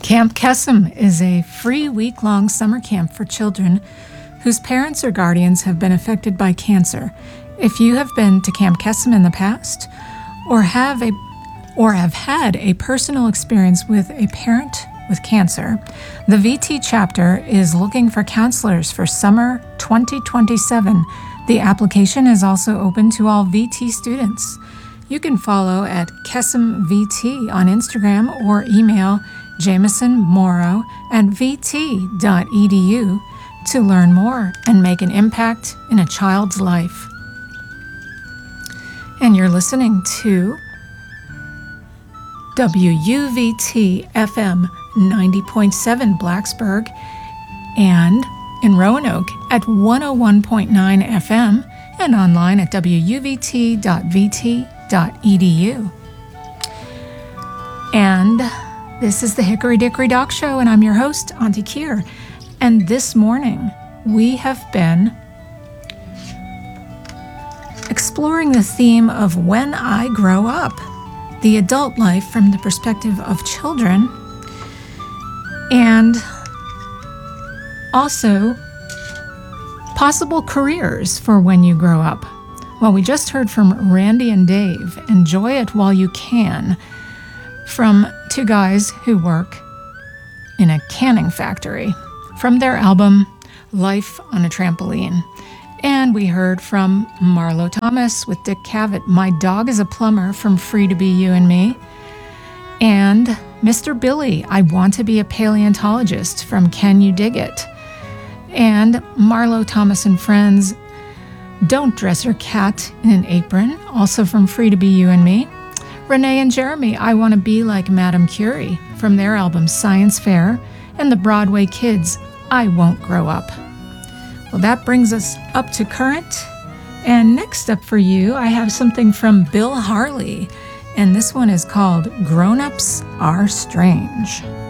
Camp Kesem is a free week-long summer camp for children whose parents or guardians have been affected by cancer. If you have been to Camp Kesem in the past or have had a personal experience with a parent with cancer, the VT chapter is looking for counselors for summer 2027. The application is also open to all VT students. You can follow at Kesem VT on Instagram or email jamesonmorrow@vt.edu to learn more and make an impact in a child's life. And you're listening to WUVT FM 90.7 Blacksburg and in Roanoke at 101.9 FM and online at wuvt.vt.edu. And this is the Hickory Dickory Dock Show, and I'm your host, Auntie Kier. And this morning, we have been exploring the theme of when I grow up, the adult life from the perspective of children, and also possible careers for when you grow up. Well, we just heard from Randy and Dave, Enjoy It While You Can, from two guys who work in a canning factory, from their album Life on a Trampoline. And we heard from Marlo Thomas with Dick Cavett, My Dog is a Plumber, from Free to Be You and Me. And Mr. Billy, I Want to Be a Paleontologist, from Can You Dig It? And Marlo Thomas and Friends, Don't Dress Your Cat in an Apron, also from Free to Be You and Me. Renee and Jeremy, I Want to Be Like Madame Curie, from their album Science Fair. And the Broadway Kids, I Won't Grow Up. Well, that brings us up to current. And next up for you, I have something from Bill Harley. And this one is called Grown-Ups Are Strange.